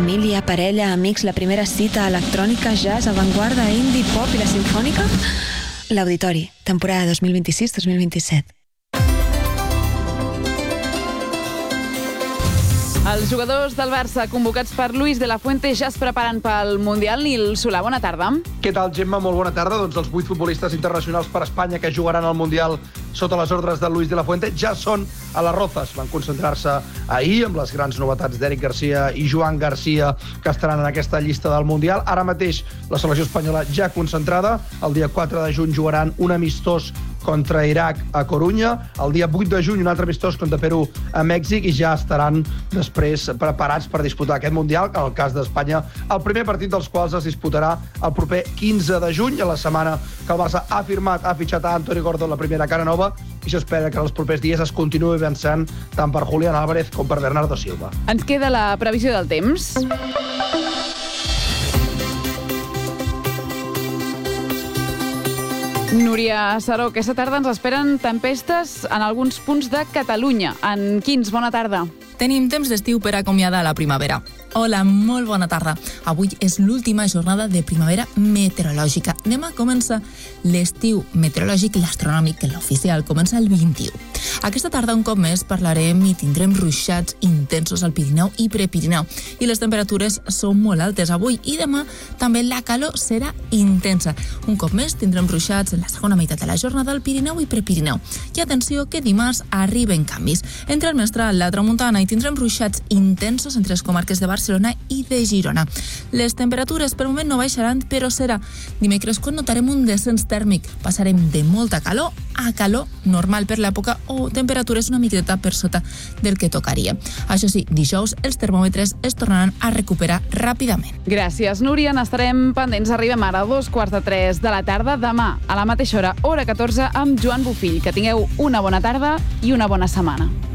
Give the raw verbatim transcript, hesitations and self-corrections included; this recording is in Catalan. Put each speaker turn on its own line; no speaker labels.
Família, parella, amics, la primera cita, electrònica, jazz, avantguarda, indie, pop i la simfònica? L'Auditori, temporada dos mil vint-i-sis dos mil vint-i-set.
Els jugadors del Barça convocats per Luis de la Fuente ja es preparen pel Mundial. Nil Solà, bona tarda.
Què tal, Gemma? Molt bona tarda. Doncs els vuit futbolistes internacionals per Espanya que jugaran al Mundial sota les ordres de Luis de la Fuente ja són a les Rozas. Van concentrar-se ahir amb les grans novetats d'Eric Garcia i Joan Garcia que estaran en aquesta llista del Mundial. Ara mateix la selecció espanyola ja concentrada. El dia quatre de juny jugaran un amistós contra Iraq a Corunya. El dia vuit de juny un altre amistós contra Perú a Mèxic i ja estaran després preparats per disputar aquest Mundial, en el cas d'Espanya, el primer partit dels quals es disputarà el proper quinze de juny, a la setmana que el Barça ha firmat, ha fitxat a Anthony Gordon, la primera cara nova, i s'espera que en els propers dies es continuï avançant tant per Julián Álvarez com per Bernardo Silva.
Ens queda la previsió del temps. Núria Saró, aquesta tarda ens esperen tempestes en alguns punts de Catalunya. En quins? Bona tarda.
Tenim temps d'estiu per acomiadar la primavera. Hola, molt bona tarda. Avui és l'última jornada de primavera meteorològica. Demà comença l'estiu meteorològic, l'astronòmic, l'oficial, comença el vint-i-u. Aquesta tarda, un cop més, parlarem i tindrem ruixats intensos al Pirineu i Prepirineu. I les temperatures són molt altes avui i demà també la calor serà intensa. Un cop més, tindrem ruixats en la segona meitat de la jornada al Pirineu i Prepirineu. I atenció que dimarts arriben canvis. Entre el mestral, la tramuntana, i tindrem ruixats intensos entre les comarques de Barcelona i de Girona. Les temperatures per moment no baixaran, però serà dimecres quan notarem un descens tèrmic. Passarem de molta calor a calor normal per l'època o temperatures una miqueta per sota del que tocaria. Això sí, dijous els termòmetres es tornaran a recuperar ràpidament.
Gràcies, Núria. N'estarem pendents. Arribem ara a dos quarts de tres de la tarda. Demà, a la mateixa hora, hora catorze, amb Joan Bofill. Que tingueu una bona tarda i una bona setmana.